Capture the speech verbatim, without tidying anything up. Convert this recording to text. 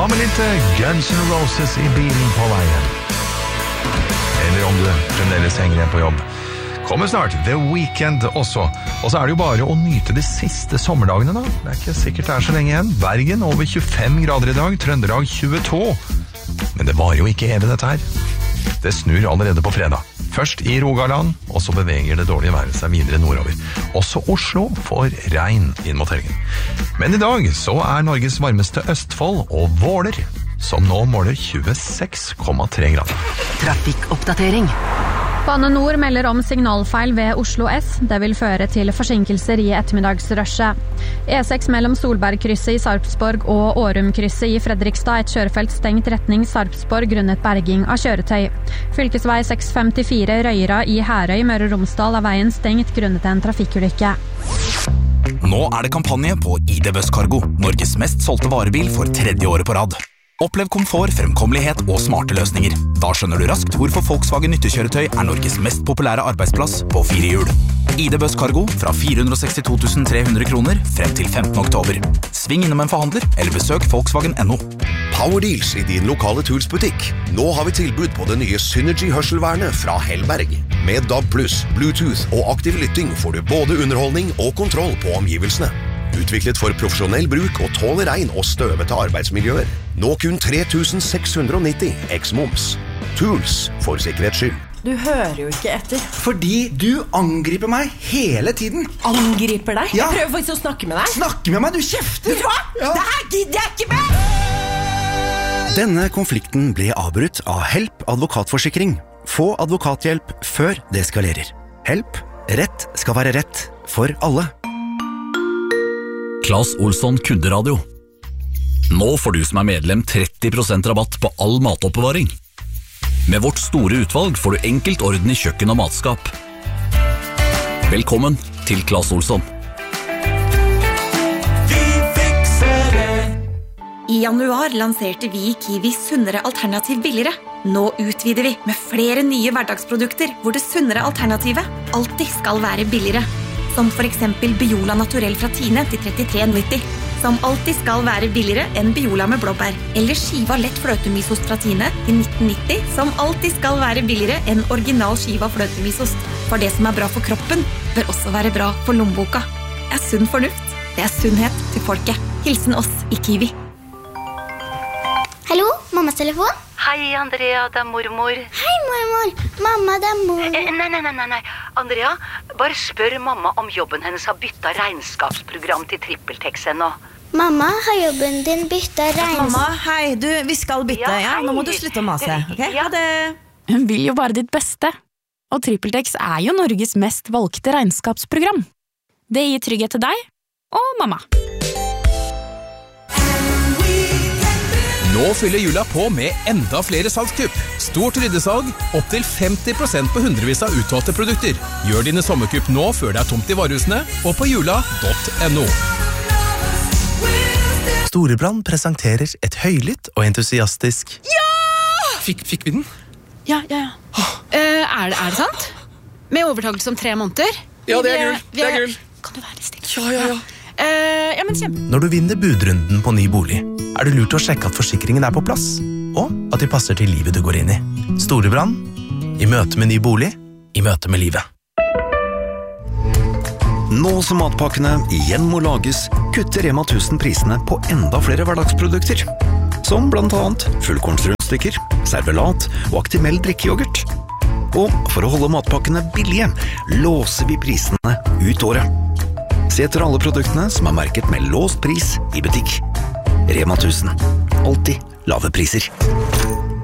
Hva med litt Guns N' Roses i bilen på veien? Eller om du fremdeles henger igjen på jobb. Kommer snart The Weekend også. Og så er det jo bare å nyte de siste sommerdagene da. Det er ikke sikkert det er så lenge igjen. Bergen over tjuefem grader i dag, Trøndelag tjueto. Men det var jo ikke evig dette her. Det snur allerede på fredag. Først i Rogaland, og så beveger det dårlige været seg videre nordover. Også Oslo får regn inn mot helgen. Men i dag så er Norges varmeste Østfold og Våler, som nå måler tjueseks komma tre grader. Trafikkoppdatering. Bane Nor melder om signalfeil ved Oslo S. Det vil føre til forsinkelser i ettermiddagsrushet. E seks mellom Solbergkrysset i Sarpsborg og Årumkrysset i Fredrikstad, et kjørefelt stengt retning Sarpsborg grunnet berging av kjøretøy. Fylkesvei seks femtifire Røyra i Herøy, Møre og Romsdal, er veien stengt grunnet en trafikkulykke. Nå er det kampanje på I D Buss Cargo, Norges mest solgte varebil for tredje året på rad. Opplev komfort, fremkommelighet og smarte løsninger. Da skjønner du raskt hvorfor Volkswagen nyttekjøretøy er Norges mest populære arbeidsplass på fire hjul. I D Buss Cargo fra fire hundre og sekstito tusen tre hundre kroner frem til femtende oktober. Sving innom en forhandler eller besøk Volkswagen punktum no. Power Deals i din lokale Tools-butikk. Nå har vi tilbud på det nye Synergy-hørselvernet fra Hellberg. Med D A B pluss, Bluetooth og aktiv lytting får du både underholdning og kontroll på omgivelsene. Utviklet for profesjonell bruk og tåler regn og støvete arbeidsmiljøer. Nå kun tre tusen seks hundre og nitti eks-moms. Tools for sikkerhets skyld. Du hører jo ikke etter. Fordi du angriper meg hele tiden. Angriper deg? Ja. Jeg prøver faktisk å snakke med deg. Snakke med meg, du kjefter. Vet du hva? Ja. Det her gidder jeg ikke med! Denne konflikten ble avbrutt av Help advokatforsikring. Få advokathjelp før det eskalerer. Help. Rett skal være rett for alle. Claes Olsson kunderadio. Nå får du som er medlem tretti prosent rabatt på all matoppbevaring. Med vårt store utvalg får du enkelt orden i kjøkken og matskap. Velkommen til Claes Olsson. Vi fikser det. I januar lanserte vi i Kiwi sunnere alternativ billigere. Nå utvider vi med flere nye hverdagsprodukter hvor det sunnere alternativet alltid skal være billigere. Som for eksempel Biola Naturell fra Tine til trettitre nitti. Som alltid skal være billigere enn Biola med blåbær. Eller skiva lett fløtemysost fra Tine til nitten nitti. Som alltid skal være billigere enn original skiva fløtemysost. For det som er bra for kroppen, bør også være bra for lommeboka. Det er sunn fornuft. Det er sunnhet til folket. Hilsen oss i Kiwi. Hallo, mammas telefon? Hei, Andrea, det er mormor. Hei, mormor. Mamma, det er mor. Eh, nei, nei, nei, nei. Andrea, bare spør mamma om jobben hennes har byttet regnskapsprogram til TrippelTex ennå. Mamma, har jobben din byttet regnskap? Mamma, hei, du, vi skal bytte, ja, ja? Nå må du slutte å mase, ok? Ha det. Hun vil jo bare ditt beste. Og TrippelTex er jo Norges mest valgte regnskapsprogram. Det gir trygghet til deg og mamma. Nå fyller jula på med enda flere salgskupp. Stort ryddesalg, opp til femti prosent på hundrevis av utvalgte produkter. Gjør dine sommerkupp nå før det er tomt i varehusene, og på jula punktum no. Storebrand presenterer et høylytt og entusiastisk... Ja! Fikk, fikk vi den? Ja, ja, ja. Uh, er, det, er det sant? Med overtakelse om tre måneder? Ja, det er gull. Det er gull. Kan du være stille? Ja, ja, ja. Uh, ja, men kjempe. Når du vinner budrunden på ny bolig, er det lurt å sjekke at forsikringen er på plass, og at de passer til livet du går inn i. Storebrand, i møte med ny bolig, i møte med livet. Nå som matpakkene igjen må lages, kutter Rema tusen prisene på enda flere hverdagsprodukter. Som blant annet fullkornsrundstykker, servelat og Actimel drikkejoghurt. Og for å holde matpakkene billige, låser vi prisene ut året. Se etter alle produktene som er merket med låst pris i butikk. Rema tusen. Alltid lave priser.